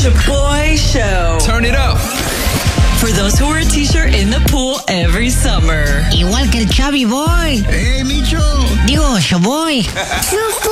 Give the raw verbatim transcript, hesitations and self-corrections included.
Shaboy Show. Turn it up. For those who wear a t-shirt in the pool every summer. Igual que el Chubby Boy. ¡Eh, Micho! Digo, Shaboy.